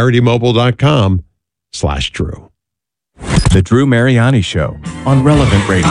CharityMobile.com/Drew. The Drew Mariani Show on Relevant Radio.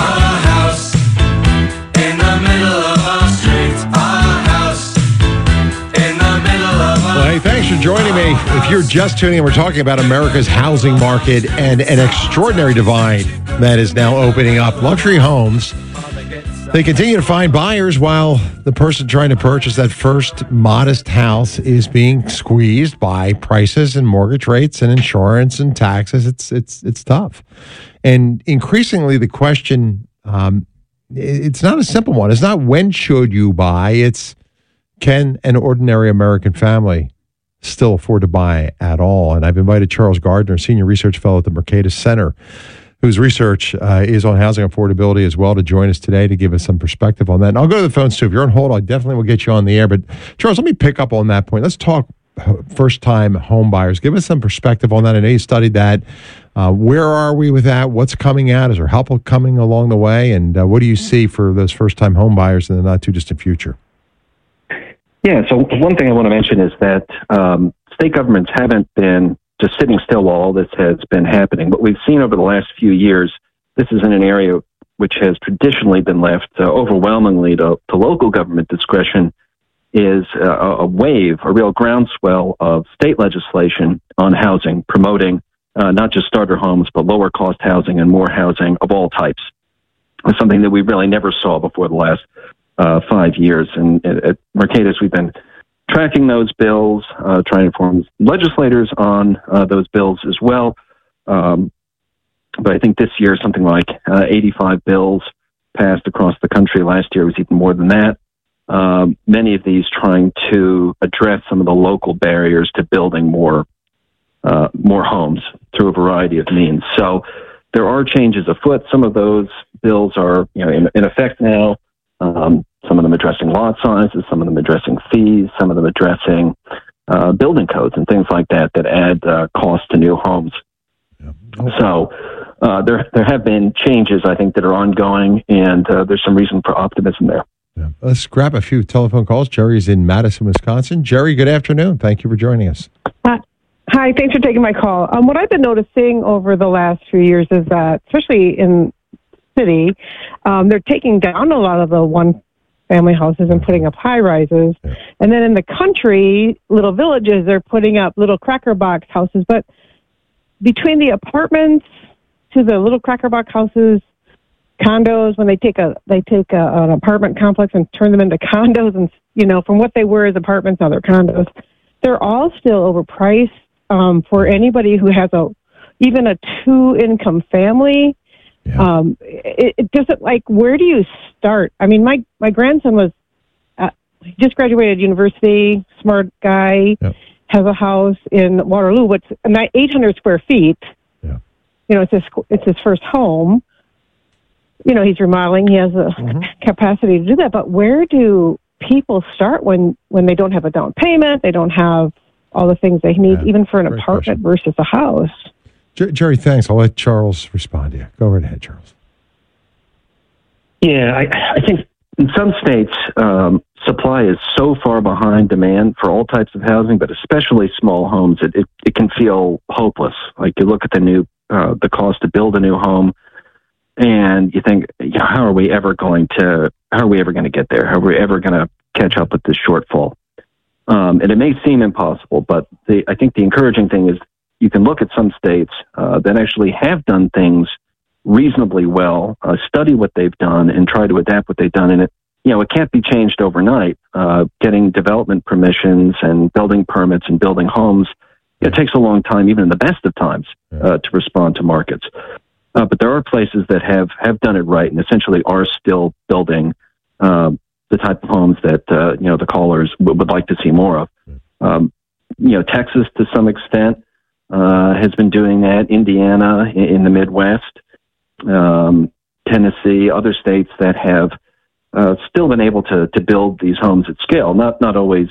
Well, hey, thanks for joining me. If you're just tuning in, we're talking about America's housing market and an extraordinary divide that is now opening up. Luxury homes, they continue to find buyers while the person trying to purchase that first modest house is being squeezed by prices and mortgage rates and insurance and taxes. It's tough. And increasingly the question, it's not a simple one. It's not when should you buy, it's can an ordinary American family still afford to buy at all? And I've invited Charles Gardner, Senior Research Fellow at the Mercatus Center, whose research is on housing affordability as well, to join us today to give us some perspective on that. And I'll go to the phones too. If you're on hold, I definitely will get you on the air. But Charles, let me pick up on that point. Let's talk first-time home buyers. Give us some perspective on that. I know you studied that. Where are we with that? What's coming out? Is there help coming along the way? And what do you see for those first-time home buyers in the not-too-distant future? Yeah, so one thing I want to mention is that state governments haven't been just sitting still while all this has been happening. What we've seen over the last few years, this is in an area which has traditionally been left overwhelmingly to local government discretion, is a wave, a real groundswell of state legislation on housing, promoting not just starter homes, but lower cost housing and more housing of all types. It's something that we really never saw before the last 5 years. And at Mercatus, we've been tracking those bills, trying to inform legislators on those bills as well. But I think this year, something like 85 bills passed across the country. Last year was even more than that. Many of these trying to address some of the local barriers to building more homes through a variety of means. So there are changes afoot. Some of those bills are in effect now. Some of them addressing lot sizes, some of them addressing fees, some of them addressing building codes and things like that add cost to new homes. Yeah. Okay. So there have been changes, I think, that are ongoing, and there's some reason for optimism there. Yeah. Let's grab a few telephone calls. Jerry's in Madison, Wisconsin. Jerry, good afternoon. Thank you for joining us. Hi, thanks for taking my call. What I've been noticing over the last few years is that, especially in city, they're taking down a lot of the one-family houses and putting up high-rises. Yeah. And then in the country, little villages, they're putting up little cracker box houses. But between the apartments to the little cracker box houses, condos, when they take an apartment complex and turn them into condos, and from what they were as apartments, now they're condos, they're all still overpriced for anybody who has even a two-income family. Yeah. It doesn't, where do you start? I mean, my grandson was just graduated university, smart guy, yep. Has a house in Waterloo, which 800 square feet. Yeah. It's his first home. He's remodeling. He has the capacity to do that. But where do people start when they don't have a down payment? They don't have all the things they need, even for an apartment versus a house. Jerry, thanks. I'll let Charles respond to you. Go right ahead, Charles. Yeah, I think in some states, supply is so far behind demand for all types of housing, but especially small homes, it can feel hopeless. Like you look at the cost to build a new home, and you think, how are we ever going to get there? How are we ever going to catch up with this shortfall? And it may seem impossible, but I think the encouraging thing is you can look at some states that actually have done things reasonably well, study what they've done, and try to adapt what they've done, and it can't be changed overnight. Getting development permissions and building permits and building homes, it takes a long time, even in the best of times, to respond to markets. But there are places that have done it right and essentially are still building the type of homes that the callers would like to see more of. Texas, to some extent, has been doing that. Indiana in the Midwest, Tennessee, other states that have still been able to build these homes at scale. Not always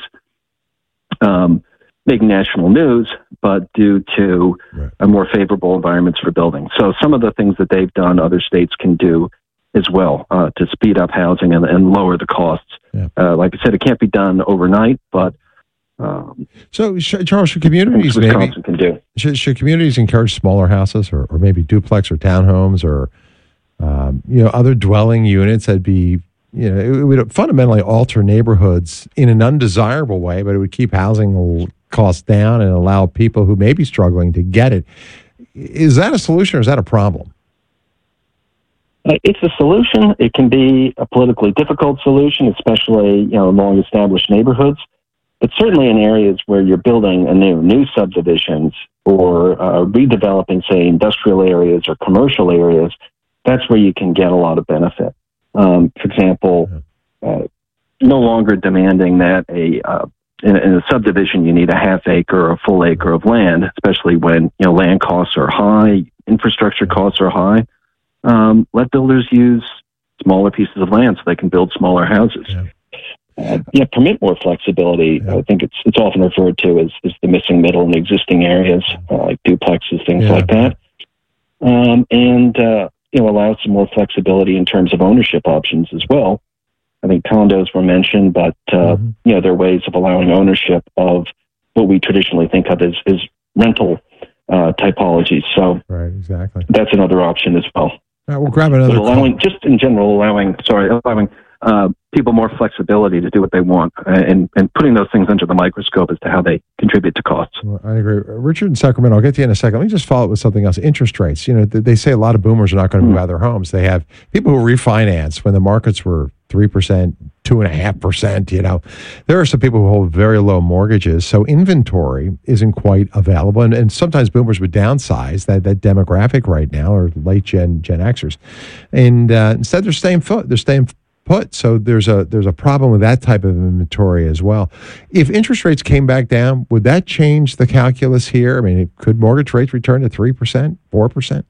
making national news, but due to more favorable environments for building. So some of the things that they've done, other states can do as well to speed up housing and lower the costs. Like I said, it can't be done overnight, but so, Charles, should communities should communities encourage smaller houses or maybe duplex or townhomes or other dwelling units that'd be it would fundamentally alter neighborhoods in an undesirable way, but it would keep housing costs down and allow people who may be struggling to get it. Is that a solution or is that a problem? It's a solution. It can be a politically difficult solution, especially in long-established neighborhoods. But certainly in areas where you're building new subdivisions or redeveloping, say, industrial areas or commercial areas, that's where you can get a lot of benefit. For example, no longer demanding that in a subdivision you need a half acre or a full acre of land, especially when land costs are high, infrastructure costs are high. Let builders use smaller pieces of land so they can build smaller houses. Permit more flexibility. I think it's often referred to as the missing middle in existing areas, like duplexes, things like that. Allow some more flexibility in terms of ownership options as well. I think condos were mentioned, but there are ways of allowing ownership of what we traditionally think of as rental typologies. So that's another option as well. All right, we'll grab another. Allowing people more flexibility to do what they want and putting those things under the microscope as to how they contribute to costs. Well, I agree. Richard in Sacramento, I'll get to you in a second. Let me just follow up with something else. Interest rates. They say a lot of boomers are not going to move out of their homes. They have people who refinance when the markets were 3%, 2.5%. There are some people who hold very low mortgages. So inventory isn't quite available. And sometimes boomers would downsize that demographic right now, or late Gen Xers. And instead they're staying put. So there's a problem with that type of inventory as well. If interest rates came back down, would that change the calculus here? I mean, could mortgage rates return to 3%, 4%?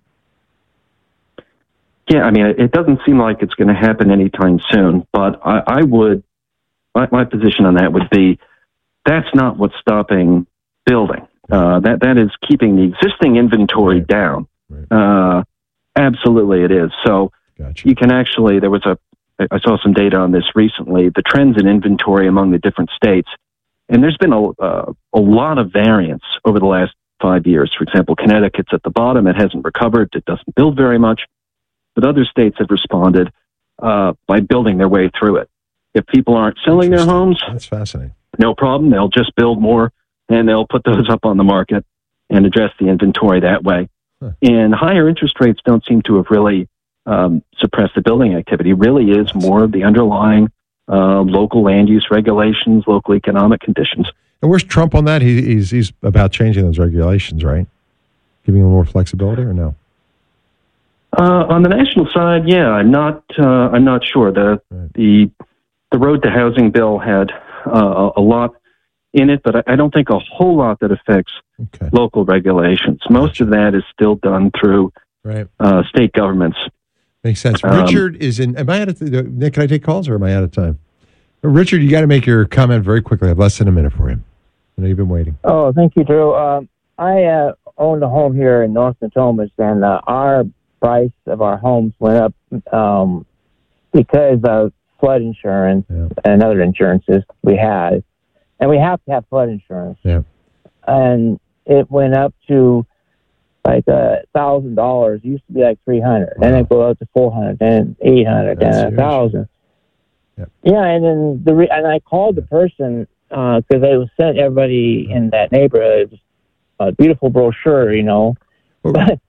Yeah, I mean, it doesn't seem like it's going to happen anytime soon, but I would, my position on that would be, that's not what's stopping building. That is keeping the existing inventory down. Absolutely it is. So you can actually, I saw some data on this recently, the trends in inventory among the different states, and there's been a lot of variance over the last 5 years. For example, Connecticut's at the bottom. It hasn't recovered. It doesn't build very much. But other states have responded by building their way through it. If people aren't selling their homes, that's fascinating. No problem. They'll just build more, and they'll put those up on the market and address the inventory that way. And higher interest rates don't seem to have really suppressed the building activity. It really is more of the underlying local land use regulations, local economic conditions. And where's Trump on that? He's about changing those regulations, right? Giving them more flexibility, or no? On the national side, yeah, I'm not sure. The Road to Housing bill had a lot in it, but I don't think a whole lot that affects local regulations. Most of that is still done through state governments. Makes sense. Richard is in. Am I out of Nick? Can I take calls, or am I out of time? Richard, you got to make your comment very quickly. I have less than a minute for you. I know you've been waiting. Oh, thank you, Drew. I owned a home here in North Natomas, and our price of our homes went up because of flood insurance and other insurances we had. And we have to have flood insurance. Yeah. And it went up to like $1,000. It used to be like $300. Then it go up to $400, then $800, then $1,000. Yeah, and then and I called the person because they sent everybody in that neighborhood a beautiful brochure, But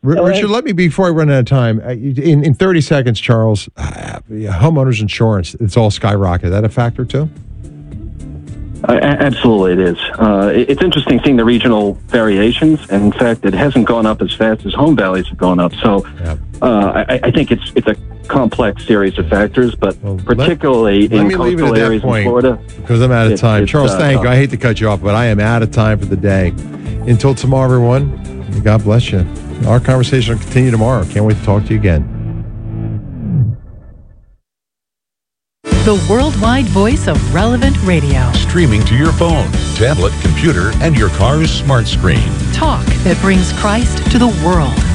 Richard, let me, before I run out of time, in 30 seconds, Charles, homeowners insurance, it's all skyrocketed. Is that a factor too? Absolutely, it is. It's interesting seeing the regional variations, and in fact, it hasn't gone up as fast as home values have gone up. So, I think it's a complex series of factors, but particularly in coastal areas in Florida. Because I'm out of time. Charles, thank you. I hate to cut you off, but I am out of time for the day. Until tomorrow, everyone, God bless you. Our conversation will continue tomorrow. Can't wait to talk to you again. The worldwide voice of Relevant Radio. Streaming to your phone, tablet, computer, and your car's smart screen. Talk that brings Christ to the world.